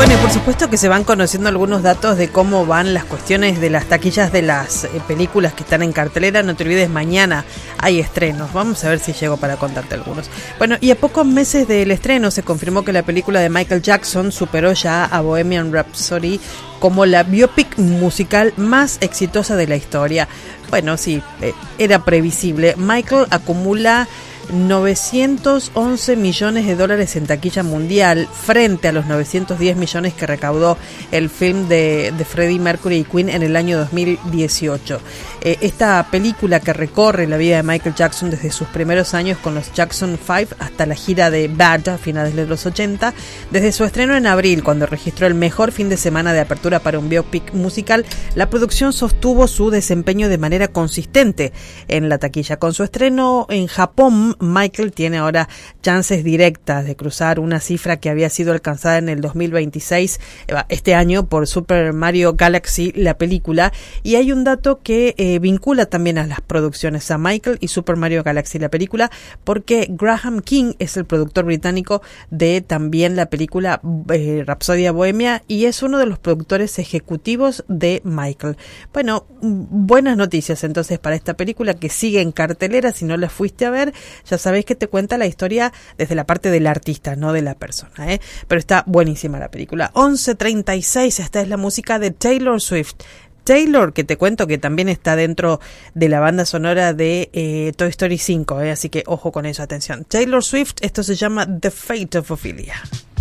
Bueno, y por supuesto que se van conociendo algunos datos de cómo van las cuestiones de las taquillas de las películas que están en cartelera. No te olvides, mañana hay estrenos. Vamos a ver si llego para contarte algunos. Bueno, y a pocos meses del estreno se confirmó que la película de Michael Jackson superó ya a Bohemian Rhapsody como la biopic musical más exitosa de la historia. Bueno, sí, era previsible. Michael acumula 911 millones de dólares en taquilla mundial frente a los 910 millones que recaudó el film de Freddie Mercury y Queen en el año 2018. Esta película que recorre la vida de Michael Jackson desde sus primeros años con los Jackson 5 hasta la gira de Bad a finales de los 80, desde su estreno en abril, cuando registró el mejor fin de semana de apertura para un biopic musical, la producción sostuvo su desempeño de manera consistente en la taquilla. Con su estreno en Japón, Michael tiene ahora chances directas de cruzar una cifra que había sido alcanzada en el 2026, este año, por Super Mario Galaxy, la película. Y hay un dato que vincula también a las producciones, a Michael y Super Mario Galaxy, la película, porque Graham King es el productor británico de también la película Rapsodia Bohemia y es uno de los productores ejecutivos de Michael. Bueno, buenas noticias entonces para esta película que sigue en cartelera. Si no la fuiste a ver, ya sabéis que te cuenta la historia desde la parte del artista, no de la persona, ¿eh? Pero está buenísima la película. 11:36, esta es la música de Taylor Swift. Taylor, que te cuento que también está dentro de la banda sonora de Toy Story 5, así que ojo con eso, atención. Taylor Swift, esto se llama The Fate of Ophelia.